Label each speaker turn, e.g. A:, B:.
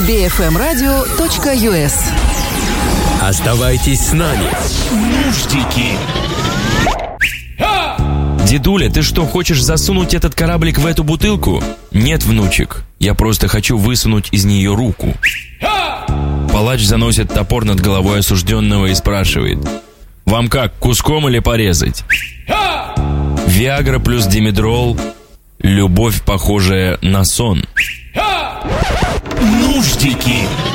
A: bfmradio.us.
B: Оставайтесь с нами. Нуждики.
C: Дедуля, ты что, хочешь засунуть этот кораблик в эту бутылку? Нет, внучек, я просто хочу высунуть из нее руку. Палач заносит топор над головой осужденного и спрашивает: вам как, куском или порезать? Виагра плюс димедрол. Любовь, похожая на сон.
B: Нуждики.